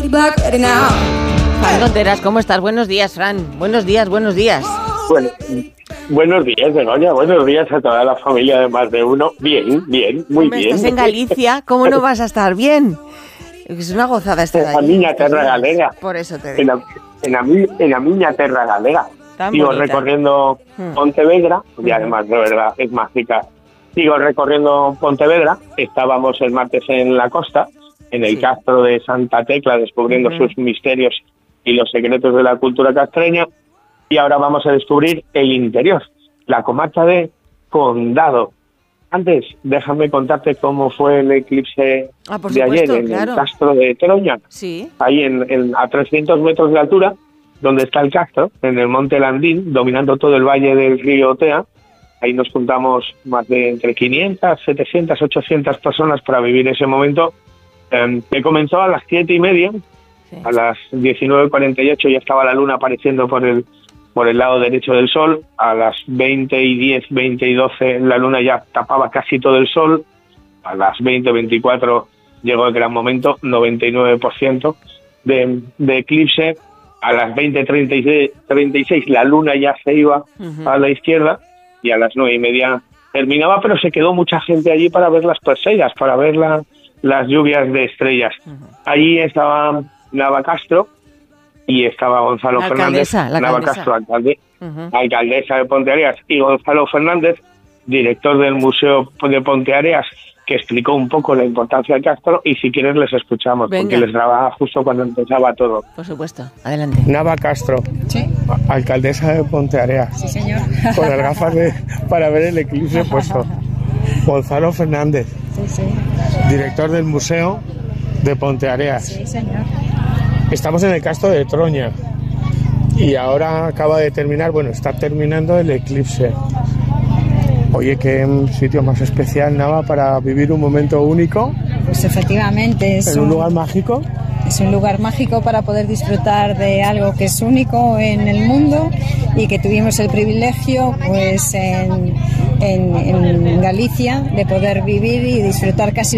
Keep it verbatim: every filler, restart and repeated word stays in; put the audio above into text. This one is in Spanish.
Fran Tonteras, ¿cómo estás? Buenos días, Fran. Buenos días, buenos días. Bueno, buenos días, Begoña. Buenos días a toda la familia de Más de Uno. Bien, bien, muy Hombre, bien. Estás en Galicia, ¿cómo no vas a estar bien? Es una gozada estar En allí. la miña terra galega. Por eso te En digo. la, en la, mi- en la miña terra galega. Tan Sigo bonita. recorriendo Hmm. Pontevedra, y Ujú. además de verdad es mágica. Sigo recorriendo Pontevedra. Estábamos el martes en la costa, en el Sí. castro de Santa Tecla, descubriendo Ujú. sus misterios y los secretos de la cultura castreña. Y ahora vamos a descubrir el interior, la comarca de Condado. Antes, déjame contarte cómo fue el eclipse Ah, por de supuesto, ayer en claro. el castro de Troña, Sí. ahí en, en- a trescientos metros de altura, donde está el castro, en el monte Landín, dominando todo el valle del río Tea. Ahí nos juntamos más de entre quinientas, setecientas, ochocientas personas para vivir ese momento, eh, que comenzó a las siete y media. Sí. A las diecinueve cuarenta y ocho ya estaba la luna apareciendo por el por el lado derecho del sol. A las veinte y diez, veinte y doce la luna ya tapaba casi todo el sol. A las veinte veinticuatro llegó el gran momento, noventa y nueve por ciento de, de eclipse. A las veinte treinta y seis, treinta y seis la luna ya se iba Ujú. a la izquierda y a las nueve y media terminaba, pero se quedó mucha gente allí para ver las Perseidas, para ver la, las lluvias de estrellas. Ujú. Allí estaba Nava Castro y estaba Gonzalo La Fernández. alcaldesa, la Nava alcaldesa. Castro, alcalde, Ujú. alcaldesa de Ponteareas, y Gonzalo Fernández, director del Museo de Ponteareas, que explicó un poco la importancia del castro, y si quieres les escuchamos, Venga. porque les grababa justo cuando empezaba todo. Por supuesto. Adelante. Nava Castro, Sí, alcaldesa de Ponteareas, sí, señor. con las gafas de, para ver el eclipse puesto. Gonzalo Fernández, Sí, sí, director del Museo de Ponteareas. sí, señor. Estamos en el castro de Troña y ahora acaba de terminar, bueno, está terminando el eclipse. Oye, qué sitio más especial, Nava, para vivir un momento único Pues efectivamente es en un lugar mágico. es un lugar mágico para poder disfrutar de algo que es único en el mundo y que tuvimos el privilegio pues en, en, en Galicia de poder vivir y disfrutar casi